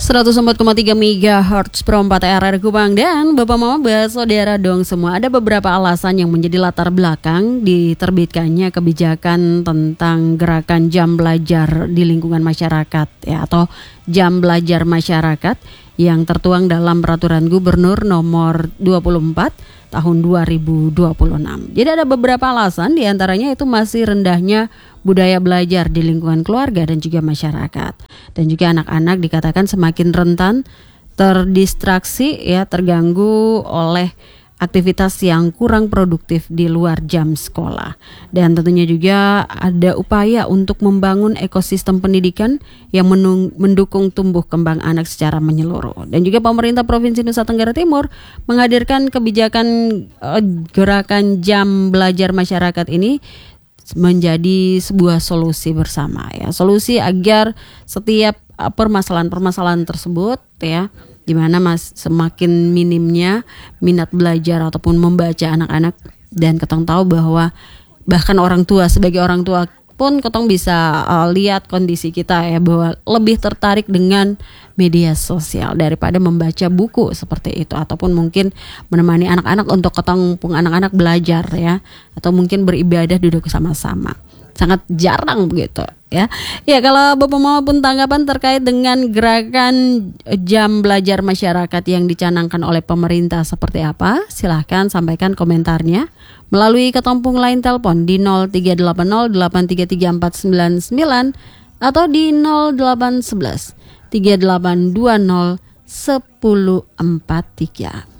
104,3 MHz Pro 4 RR Kupang. Dan Bapak Mama Saudara dong semua, ada beberapa alasan yang menjadi latar belakang diterbitkannya kebijakan tentang gerakan jam belajar di lingkungan masyarakat ya, atau jam belajar masyarakat yang tertuang dalam Peraturan Gubernur nomor 24 tahun 2026. Jadi ada beberapa alasan, diantaranya itu masih rendahnya budaya belajar di lingkungan keluarga dan juga masyarakat. Dan juga anak-anak dikatakan semakin rentan terdistraksi ya, terganggu oleh aktivitas yang kurang produktif di luar jam sekolah. Dan tentunya juga ada upaya untuk membangun ekosistem pendidikan yang mendukung tumbuh kembang anak secara menyeluruh. Dan juga pemerintah Provinsi Nusa Tenggara Timur menghadirkan kebijakan gerakan jam belajar masyarakat ini menjadi sebuah solusi bersama ya, solusi agar setiap permasalahan-permasalahan tersebut ya, di mana semakin minimnya minat belajar ataupun membaca anak-anak, dan ketong tahu bahwa bahkan orang tua, sebagai orang tua pun ketong bisa lihat kondisi kita ya, bahwa lebih tertarik dengan media sosial daripada membaca buku seperti itu, ataupun mungkin menemani anak-anak untuk ketong anak-anak belajar ya, atau mungkin beribadah duduk sama-sama. Sangat jarang begitu ya. Ya, kalau Bapak Mama pun tanggapan terkait dengan gerakan jam belajar masyarakat yang dicanangkan oleh pemerintah seperti apa? Silahkan sampaikan komentarnya melalui ketompung line telepon di 0380833499 atau di 0811 3820 1043.